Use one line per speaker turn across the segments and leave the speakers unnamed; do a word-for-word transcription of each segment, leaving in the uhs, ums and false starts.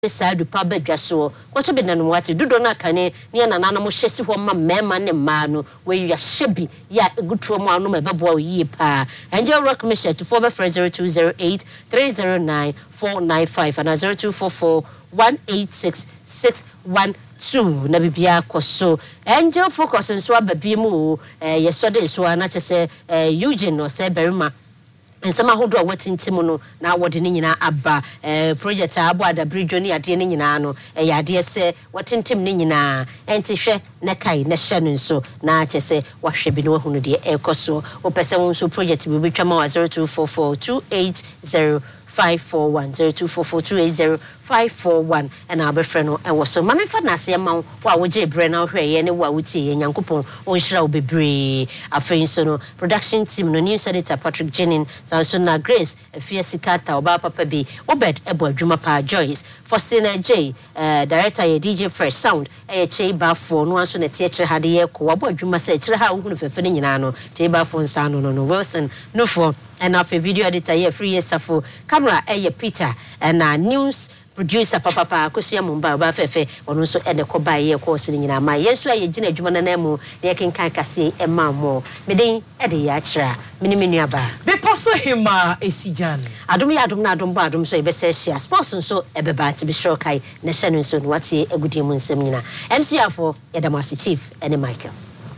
side pa badwa so kwato be nanu wate dodo na kane ne na nana mo hyesi ho ma mema ne ma no we ya hyebi ya egutro mo anu ma bebo yi pa Angel Rock Mission to four zero two zero eight three zero nine four nine five and zero two four four one eight six six one two na bibia koso Angel focus nso ababi mu eh yesode so na chese eh Eugene no se berima nsema hodo a watintim no na wode ne nyina aba eh project abo ada bridge ni ade ne nyina no eh yade se watintim ne nyina enti hwe ne kai ne hye no nso na chese wahwe bi ne wahunu de ekoso opese won so project bi betwa ma zero two four four two eight zero five four one zero two four four two eight zero five four one and our friend no e wo so mame fa na se ma wa wo je bre na hwe ye ne wa wuti ye nyankopon on hira wo bebre afei so no production team no news editor Patrick Jenin sanso na Grace afia sikata oba papa bi obed ebo adwuma pa Joyce Faustina J uh, director ye D J Fresh Sound e che ba fo no anso na tie kire hade ye ko wabo adwuma se kire ha wo hunu fefe ne nyina no che ba fo nsa no no Wilson no for and our video editor here free safo camera eh Peter and our news producer papa papa akosia mumba ba fefe ono so ede ko ba ye ko sini nyina ma yesu aye gina adwuma na namu ne kenkan kase e ma mo meden ede ya kira mini mini aba be poso hima esijan adum ya adum na adum ba adum so e be se hia sports so e be ba ti be sure kai na hye no so no wate agudie mu nsem nyina M C afo ye damasi chief ene Michael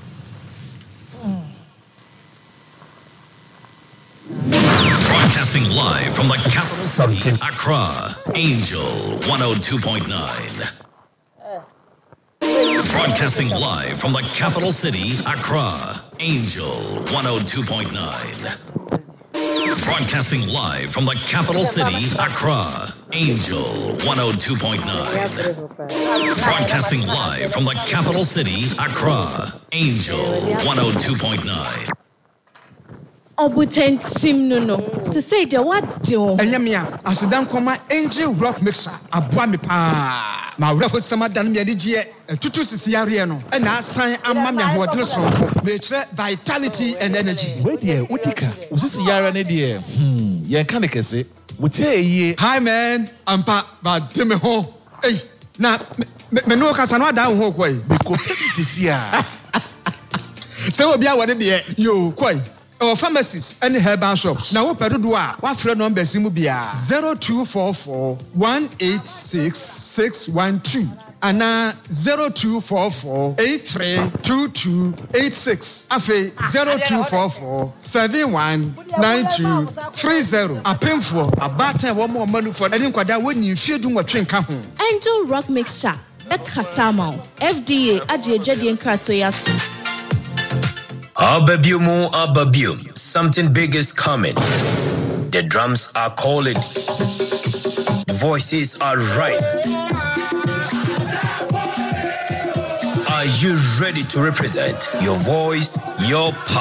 Broadcasting live from the capital city, Accra, Angel one oh two point nine. Broadcasting live from the capital city, Accra, Angel one oh two point nine. Broadcasting live from the capital city, Accra, Angel one oh two point nine. Broadcasting live from the capital city, Accra, Angel one oh two point nine.
Obutentim no no se say de what do
enyamia asedan koma Angel Rock Mixer aboa me pa ma wura hosama dan me de gie tutu sisi yare no na asan amma me hodere so me kire vitality and energy
we de utika usisi yare ne de hmm yen kan kese mutie yie
hi man ampa ba de me ho ei na me no kasa no ada ho koi
be ko sisi a
se obi a wode de yo koi our pharmacies and herbal shops. Now, what do I? What friend number Simubia? Zero two four four one eight six six one two and now zero two four four eight three two two eight six. Afe zero two four four seven one nine two three zero. A painful a batter one more money for any quada when you feel doing what train come home.
Angel Rock Mixture. Ekasamo F D A Aje Jedian Kratoyatu.
Ababiumu ababium, something big is coming. The drums are calling. The voices are rising. Are you ready to represent your voice, your power?